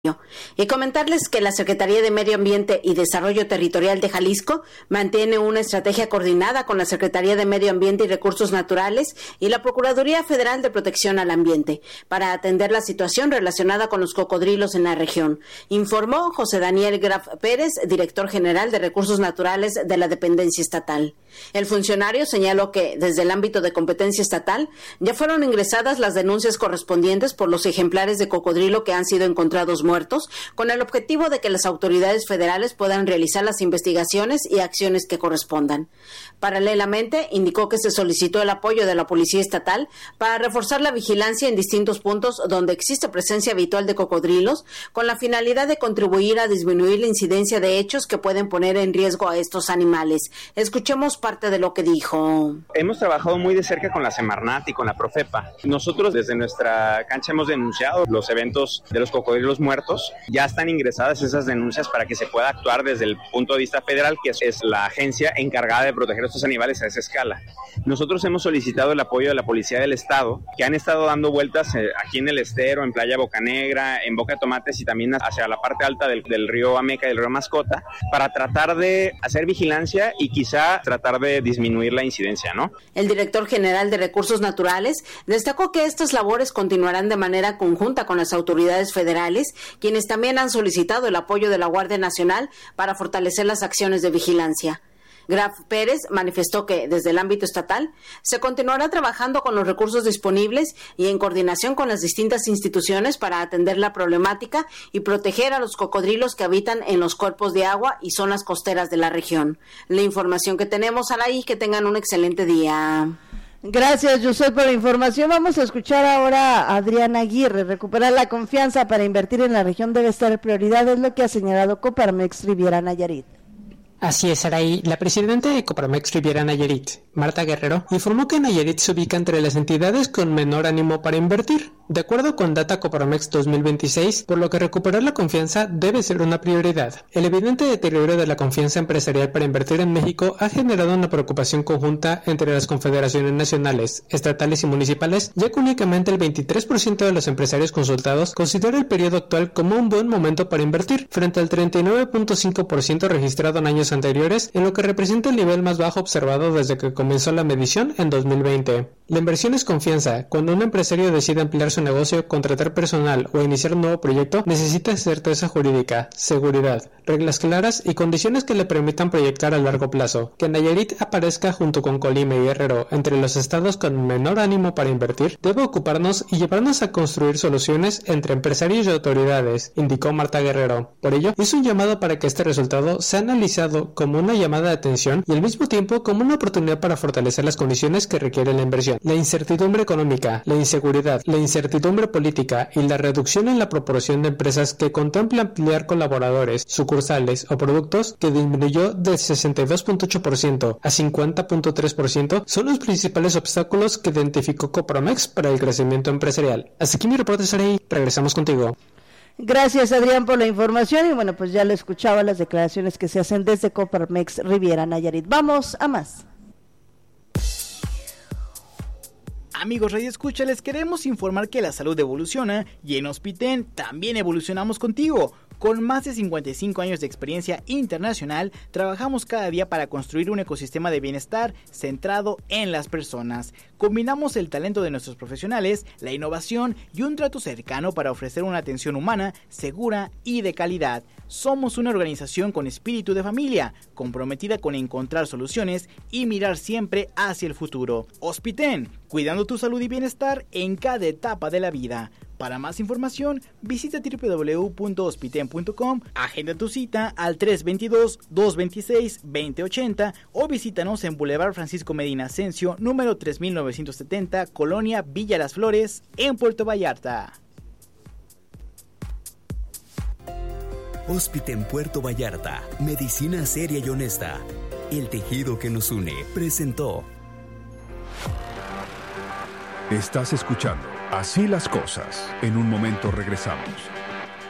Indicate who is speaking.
Speaker 1: Y comentarles que la Secretaría de Medio Ambiente y Desarrollo Territorial de Jalisco mantiene una estrategia coordinada con la Secretaría de Medio Ambiente y Recursos Naturales y la Procuraduría Federal de Protección al Ambiente para atender la situación relacionada con los cocodrilos en la región, informó José Daniel Graf Pérez, director general de Recursos Naturales de la dependencia estatal. El funcionario señaló que desde el ámbito de competencia estatal ya fueron ingresadas las denuncias correspondientes por los ejemplares de cocodrilo que han sido encontrados muertos, con el objetivo de que las autoridades federales puedan realizar las investigaciones y acciones que correspondan. Paralelamente, indicó que se solicitó el apoyo de la Policía Estatal para reforzar la vigilancia en distintos puntos donde existe presencia habitual de cocodrilos, con la finalidad de contribuir a disminuir la incidencia de hechos que pueden poner en riesgo a estos animales. Escuchemos parte de lo que dijo.
Speaker 2: Hemos trabajado muy de cerca con la Semarnat y con la Profepa. Nosotros desde nuestra cancha hemos denunciado los eventos de los cocodrilos muertos. Ya están ingresadas esas denuncias para que se pueda actuar desde el punto de vista federal, que es la agencia encargada de proteger a estos animales a esa escala. Nosotros hemos solicitado el apoyo de la Policía del Estado, que han estado dando vueltas aquí en el Estero, en Playa Bocanegra, en Boca de Tomates y también hacia la parte alta del río Ameca y del río Mascota, para tratar de hacer vigilancia y quizá tratar de disminuir la incidencia, ¿no?
Speaker 1: El director general de Recursos Naturales destacó que estas labores continuarán de manera conjunta con las autoridades federales, quienes también han solicitado el apoyo de la Guardia Nacional para fortalecer las acciones de vigilancia. Graf Pérez manifestó que desde el ámbito estatal se continuará trabajando con los recursos disponibles y en coordinación con las distintas instituciones para atender la problemática y proteger a los cocodrilos que habitan en los cuerpos de agua y zonas costeras de la región. La información que tenemos, Araí, que tengan un excelente día.
Speaker 3: Gracias, José, por la información. Vamos a escuchar ahora a Adriana Aguirre. Recuperar la confianza para invertir en la región debe ser prioridad, es lo que ha señalado Coparmex Riviera Nayarit.
Speaker 4: Así es, Araí. La presidenta de Coparmex Riviera Nayarit, Marta Guerrero, informó que Nayarit se ubica entre las entidades con menor ánimo para invertir, de acuerdo con Data Coparmex 2026, por lo que recuperar la confianza debe ser una prioridad. El evidente deterioro de la confianza empresarial para invertir en México ha generado una preocupación conjunta entre las confederaciones nacionales, estatales y municipales, ya que únicamente el 23% de los empresarios consultados considera el periodo actual como un buen momento para invertir, frente al 39.5% registrado en años anteriores, en lo que representa el nivel más bajo observado desde que comenzó la medición en 2020. La inversión es confianza. Cuando un empresario decide ampliar su negocio, contratar personal o iniciar un nuevo proyecto, necesita certeza jurídica, seguridad, reglas claras y condiciones que le permitan proyectar a largo plazo. Que Nayarit aparezca junto con Colima y Guerrero entre los estados con menor ánimo para invertir debe ocuparnos y llevarnos a construir soluciones entre empresarios y autoridades, indicó Marta Guerrero. Por ello, hizo un llamado para que este resultado sea analizado como una llamada de atención y al mismo tiempo como una oportunidad para fortalecer las condiciones que requiere la inversión. La incertidumbre económica, la inseguridad, la incertidumbre política y la reducción en la proporción de empresas que contempla ampliar colaboradores, sucursales o productos, que disminuyó de 62.8% a 50.3%, son los principales obstáculos que identificó Coparmex para el crecimiento empresarial. Hasta aquí mi reporte, Saray. Regresamos contigo.
Speaker 3: Gracias, Adrián, por la información. Y bueno, pues ya lo escuchaba, las declaraciones que se hacen desde Coparmex Riviera Nayarit. Vamos a más.
Speaker 5: Amigos Radio Escucha, les queremos informar que la salud evoluciona y en Hospiten también evolucionamos contigo. Con más de 55 años de experiencia internacional, trabajamos cada día para construir un ecosistema de bienestar centrado en las personas. Combinamos el talento de nuestros profesionales, la innovación y un trato cercano para ofrecer una atención humana, segura y de calidad. Somos una organización con espíritu de familia, comprometida con encontrar soluciones y mirar siempre hacia el futuro. Hospiten, cuidando tu salud y bienestar en cada etapa de la vida. Para más información, visita www.hospiten.com, agenda tu cita al 322-226-2080 o visítanos en Boulevard Francisco Medina Ascencio, número 3970, Colonia Villa Las Flores, en Puerto Vallarta.
Speaker 6: Hospiten Puerto Vallarta, medicina seria y honesta. El tejido que nos une, presentó.
Speaker 7: Estás escuchando Así las cosas. En un momento regresamos.